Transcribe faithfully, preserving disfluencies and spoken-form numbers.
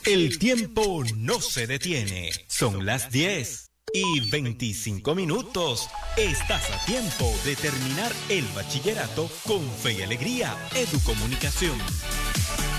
El tiempo no se detiene. Son las diez y veinticinco minutos. Estás a tiempo de terminar el bachillerato con fe y alegría. Educomunicación.